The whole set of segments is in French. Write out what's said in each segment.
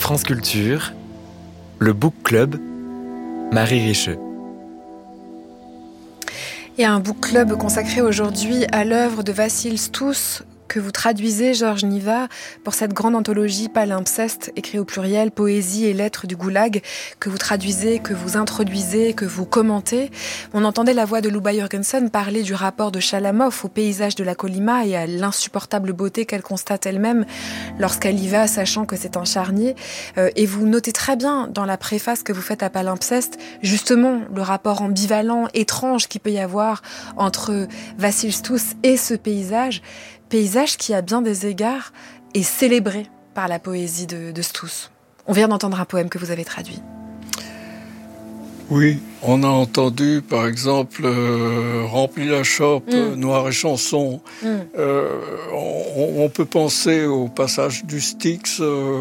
France Culture, le Book Club, Marie Richeux. Il y a un book club consacré aujourd'hui à l'œuvre de Vassil Stouss, que vous traduisez, Georges Niva, pour cette grande anthologie Palimpseste, écrit au pluriel, poésie et lettres du goulag, que vous traduisez, que vous introduisez, que vous commentez. On entendait la voix de Luba Jürgensen parler du rapport de Chalamov au paysage de la Kolyma et à l'insupportable beauté qu'elle constate elle-même lorsqu'elle y va, sachant que c'est un charnier. Et vous notez très bien dans la préface que vous faites à Palimpseste, justement, le rapport ambivalent, étrange qu'il peut y avoir entre Vassil Stouss et ce paysage qui, à bien des égards, est célébré par la poésie de Stouss. On vient d'entendre un poème que vous avez traduit. Oui, on a entendu, par exemple, Remplis la chope, Noir et chanson. On peut penser au passage du Styx.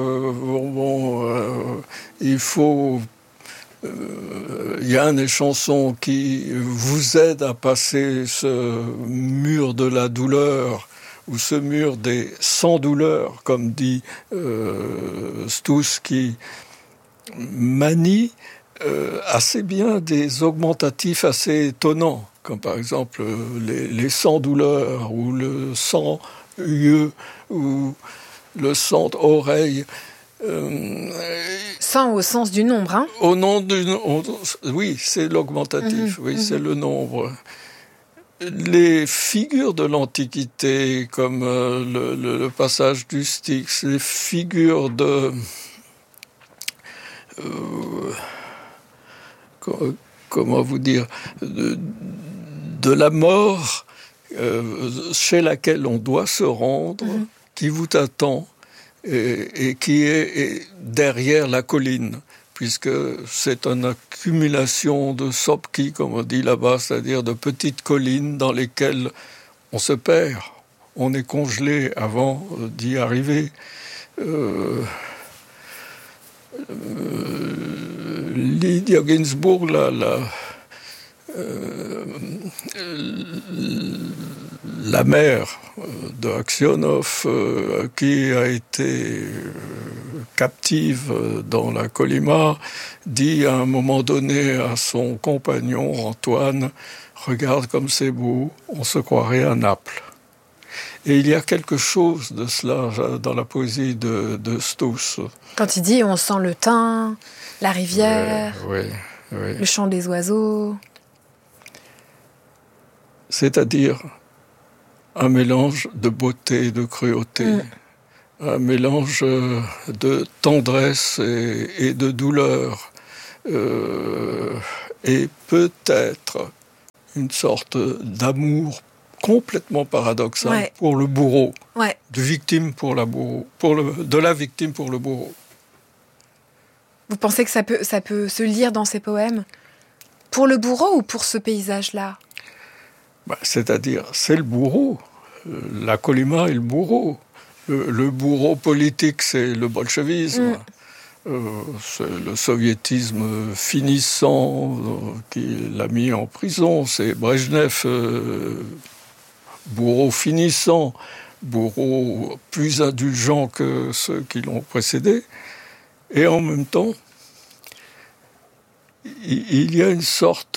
Il faut... Il y a un des chansons qui vous aide à passer ce mur de la douleur, ou ce mur des sans-douleurs, comme dit Stouss, qui manie assez bien des augmentatifs assez étonnants, comme par exemple les sans-douleurs, ou le sans-yeux, ou le sans-oreille. Sans au sens du nombre, hein ? Au nom du nombre, oui, c'est l'augmentatif, c'est le nombre. Les figures de l'Antiquité, comme le passage du Styx, les figures de... comment vous dire, de la mort chez laquelle on doit se rendre, qui vous attend et qui est derrière la colline, puisque c'est une accumulation de sopki, comme on dit là-bas, c'est-à-dire de petites collines dans lesquelles on se perd, on est congelé avant d'y arriver. Lydia Ginsburg, la mère de Aksionov, qui a été captive dans la Kolyma, dit à un moment donné à son compagnon Antoine, « Regarde comme c'est beau, on se croirait à Naples ». Et il y a quelque chose de cela dans la poésie de Stouss. Quand il dit « on sent le thym, la rivière, le chant des oiseaux ». C'est-à-dire un mélange de beauté et de cruauté, un mélange de tendresse et de douleur, et peut-être une sorte d'amour complètement paradoxal pour le bourreau, de victime pour la bourreau, de la victime pour le bourreau. Vous pensez que ça peut se lire dans ces poèmes pour le bourreau ou pour ce paysage-là ? C'est-à-dire, c'est le bourreau. La Kolyma est le bourreau. Le bourreau politique, c'est le bolchevisme. C'est le soviétisme finissant qui l'a mis en prison. C'est Brejnev, bourreau finissant, bourreau plus indulgent que ceux qui l'ont précédé. Et en même temps, il y a une sorte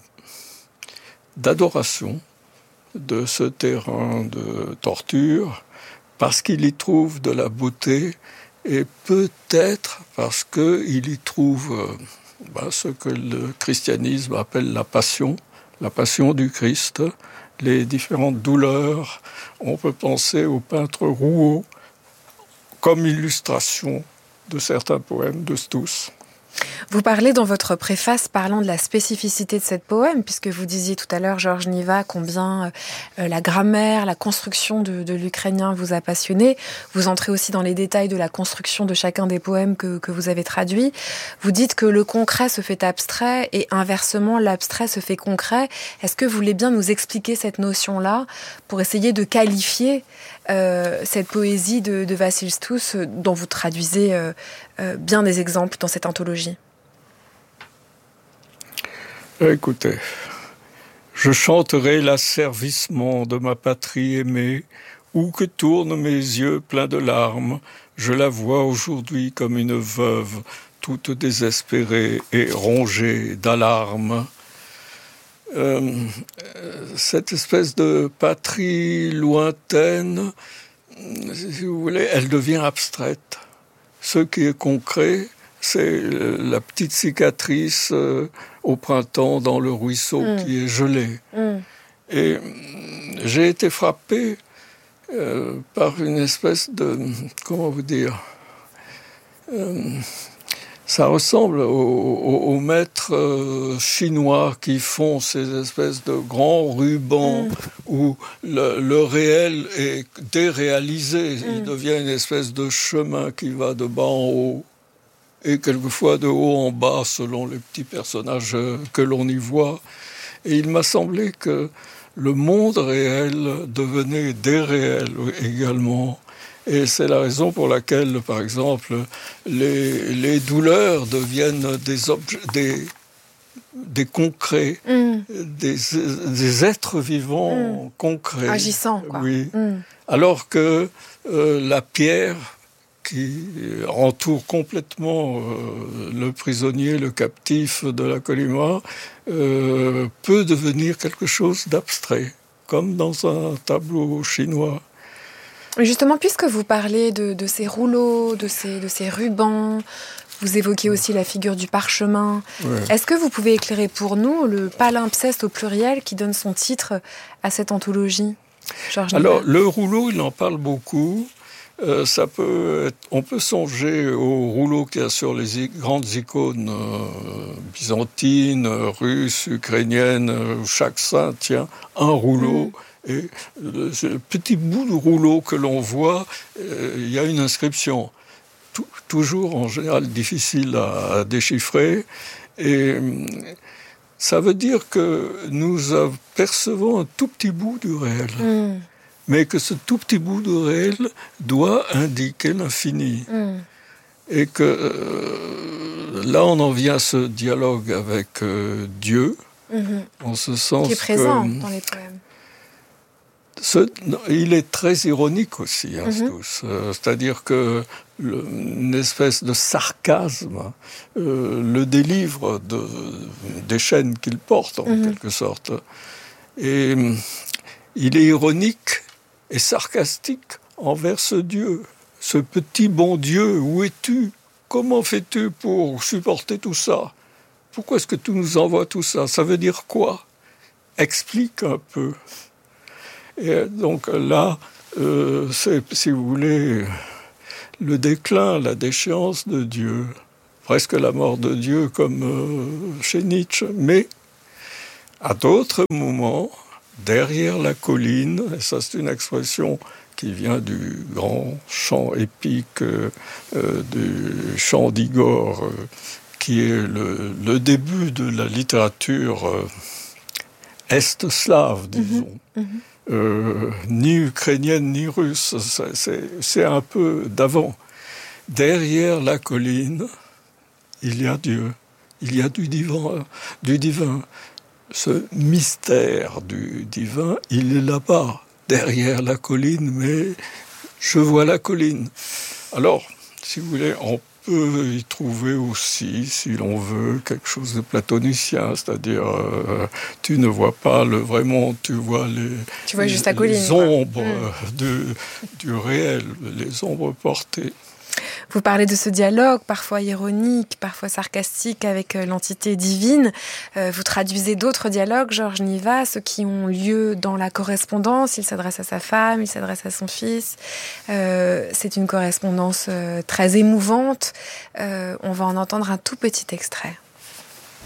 d'adoration de ce terrain de torture parce qu'il y trouve de la beauté et peut-être parce qu'il y trouve ce que le christianisme appelle la passion du Christ, les différentes douleurs. On peut penser au peintre Rouault comme illustration de certains poèmes de Stouss. Vous parlez dans votre préface, parlant de la spécificité de cette poème, puisque vous disiez tout à l'heure, Georges Niva, combien la grammaire, la construction de l'ukrainien vous a passionné. Vous entrez aussi dans les détails de la construction de chacun des poèmes que vous avez traduits. Vous dites que le concret se fait abstrait et inversement, l'abstrait se fait concret. Est-ce que vous voulez bien nous expliquer cette notion-là pour essayer de qualifier cette poésie de Vassil Stouss dont vous traduisez bien des exemples dans cette anthologie? Écoutez, je chanterai l'asservissement de ma patrie aimée, où que tournent mes yeux pleins de larmes, Je la vois aujourd'hui comme une veuve, toute désespérée et rongée d'alarmes. Cette espèce de patrie lointaine, si vous voulez, elle devient abstraite. Ce qui est concret, c'est la petite cicatrice au printemps dans le ruisseau qui est gelée. Et j'ai été frappé par une espèce de... Comment vous dire ça ressemble aux maîtres chinois qui font ces espèces de grands rubans où le réel est déréalisé. Il devient une espèce de chemin qui va de bas en haut et quelquefois de haut en bas selon les petits personnages que l'on y voit. Et il m'a semblé que le monde réel devenait déréel également. Et c'est la raison pour laquelle, par exemple, les douleurs deviennent des concrets, des êtres vivants concrets. Agissants, quoi. Oui. Alors que la pierre qui entoure complètement le prisonnier, le captif de la Colima, peut devenir quelque chose d'abstrait, comme dans un tableau chinois. Justement, puisque vous parlez de ces rouleaux, de ces rubans, vous évoquez aussi la figure du parchemin. Ouais. Est-ce que vous pouvez éclairer pour nous le palimpseste au pluriel qui donne son titre à cette anthologie, Georges Niva ? Alors, le rouleau, il en parle beaucoup. On peut songer au rouleau qu'il y a sur les grandes icônes byzantines, russes, ukrainiennes, où chaque saint tient un rouleau. Et ce petit bout de rouleau que l'on voit, il y a une inscription, toujours en général difficile à déchiffrer. Et ça veut dire que nous percevons un tout petit bout du réel. Mais que ce tout petit bout de réel doit indiquer l'infini. Et que là, on en vient à ce dialogue avec Dieu, en ce sens qui est présent dans les poèmes. Il est très ironique aussi, c'est-à-dire que une espèce de sarcasme le délivre des chaînes qu'il porte, en quelque sorte. Et il est ironique et sarcastique envers ce Dieu. Ce petit bon Dieu, où es-tu ? Comment fais-tu pour supporter tout ça ? Pourquoi est-ce que tu nous envoies tout ça ? Ça veut dire quoi ? Explique un peu. Et donc là, c'est, si vous voulez, le déclin, la déchéance de Dieu, presque la mort de Dieu comme chez Nietzsche, mais à d'autres moments, derrière la colline, et ça c'est une expression qui vient du grand chant épique du chant d'Igor, qui est le début de la littérature est-slave, disons. Ni ukrainienne ni russe, c'est un peu d'avant. Derrière la colline, il y a Dieu, il y a du divin. Ce mystère du divin, il est là-bas, derrière la colline, mais je vois la colline. Alors, si vous voulez, on peut y trouver aussi, si l'on veut, quelque chose de platonicien, c'est-à-dire tu ne vois pas le vrai monde, tu vois juste la colline, les ombres du réel, les ombres portées. Vous parlez de ce dialogue, parfois ironique, parfois sarcastique avec l'entité divine. Vous traduisez d'autres dialogues, Georges Niva, ceux qui ont lieu dans la correspondance. Il s'adresse à sa femme, il s'adresse à son fils. C'est une correspondance très émouvante. On va en entendre un tout petit extrait.